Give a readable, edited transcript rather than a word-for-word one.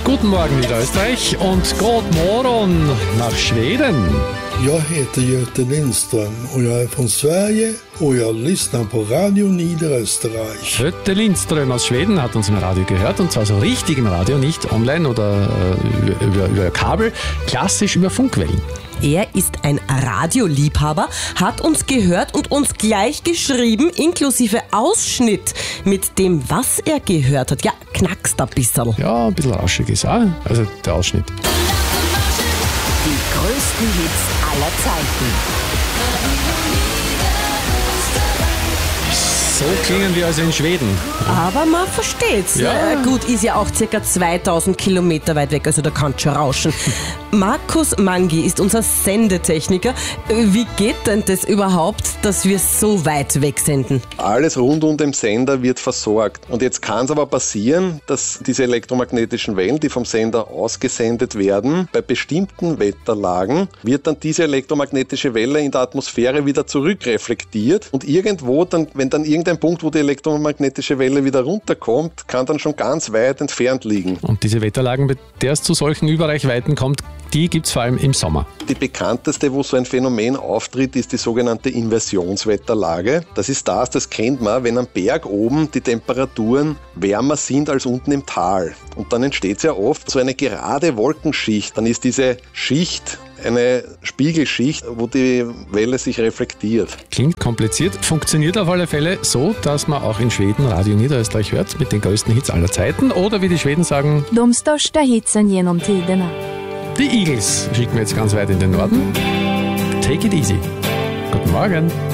Guten Morgen Niederösterreich und guten Morgen nach Schweden. Jag heter Göte Lindström och jag är från Sverige och jag lyssnar på Radio Niederösterreich. Göte Lindström aus Schweden hat uns im Radio gehört, und zwar so richtig im Radio, nicht online oder über Kabel, klassisch über Funkwellen. Er ist ein Radioliebhaber, hat uns gehört und uns gleich geschrieben, inklusive Ausschnitt mit dem, was er gehört hat. Ja, knackst ein bisschen. Ja, ein bisschen rauschig ist auch, also der Ausschnitt. Die größten Hits aller Zeiten. So klingen wir also in Schweden. Aber man versteht's. Ja. Gut, ist ja auch circa 2000 Kilometer weit weg, also da kann's schon rauschen. Markus Mangi ist unser Sendetechniker. Wie geht denn das überhaupt, dass wir so weit weg senden? Alles rund um den Sender wird versorgt. Und jetzt kann es aber passieren, dass diese elektromagnetischen Wellen, die vom Sender ausgesendet werden, bei bestimmten Wetterlagen wird dann diese elektromagnetische Welle in der Atmosphäre wieder zurückreflektiert. Und irgendwo, wenn dann irgendein Punkt, wo die elektromagnetische Welle wieder runterkommt, kann dann schon ganz weit entfernt liegen. Und diese Wetterlagen, bei der es zu solchen Überreichweiten kommt, die gibt es vor allem im Sommer. Die bekannteste, wo so ein Phänomen auftritt, ist die sogenannte Inversionswetterlage. Das kennt man, wenn am Berg oben die Temperaturen wärmer sind als unten im Tal. Und dann entsteht sehr oft so eine gerade Wolkenschicht. Dann ist diese Schicht eine Spiegelschicht, wo die Welle sich reflektiert. Klingt kompliziert, funktioniert auf alle Fälle so, dass man auch in Schweden Radio Niederösterreich hört mit den größten Hits aller Zeiten. Oder wie die Schweden sagen, De största hitsen genom tiderna. die Eagles schicken wir jetzt ganz weit in den Norden. Take it easy. Guten Morgen.